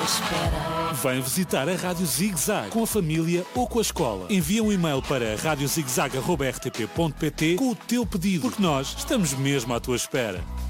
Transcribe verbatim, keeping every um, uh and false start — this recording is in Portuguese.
espera. Vem visitar a Rádio Zig Zag com a família ou com a escola. Envia um e-mail para radio zig zag arroba r t p ponto p t com o teu pedido, porque nós estamos mesmo à tua espera.